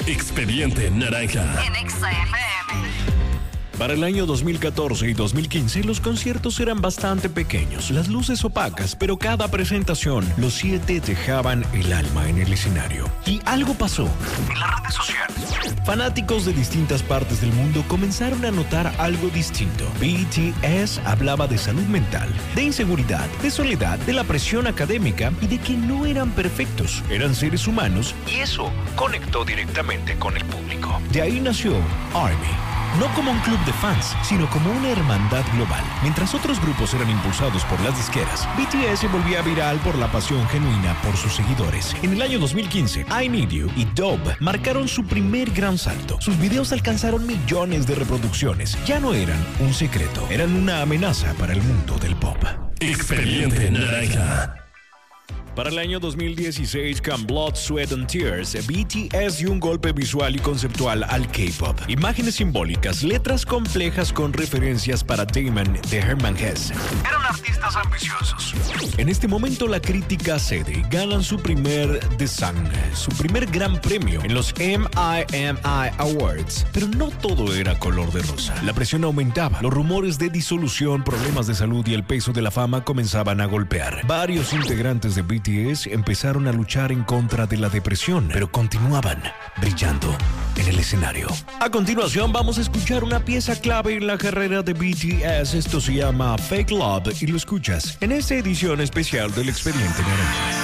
Expediente Naranja. En Exa FM. Para el año 2014 y 2015 los conciertos eran bastante pequeños, las luces opacas, pero cada presentación los 7 dejaban el alma en el escenario. Y algo pasó en las redes sociales. Fanáticos de distintas partes del mundo comenzaron a notar algo distinto. BTS hablaba de salud mental, de inseguridad, de soledad, de la presión académica y de que no eran perfectos, eran seres humanos, y eso conectó directamente con el público. De ahí nació ARMY. No como un club de fans, sino como una hermandad global. Mientras otros grupos eran impulsados por las disqueras, BTS se volvía viral por la pasión genuina por sus seguidores. En el año 2015, I Need You y Dove marcaron su primer gran salto. Sus videos alcanzaron millones de reproducciones. Ya no eran un secreto, eran una amenaza para el mundo del pop. Expediente Naranja. Para el año 2016, con Blood, Sweat and Tears, BTS dio un golpe visual y conceptual al K-pop. Imágenes simbólicas, letras complejas con referencias para Damon de Hermann Hesse. Eran artistas ambiciosos. En este momento la crítica cede y ganan su primer The Sun, su primer gran premio en los MIMI Awards. Pero no todo era color de rosa. La presión aumentaba, los rumores de disolución, problemas de salud y el peso de la fama comenzaban a golpear. Varios integrantes de BTS empezaron a luchar en contra de la depresión, pero continuaban brillando en el escenario. A continuación vamos a escuchar una pieza clave en la carrera de BTS. Esto se llama Fake Love y lo escuchas en esta edición especial del Expediente Naranja.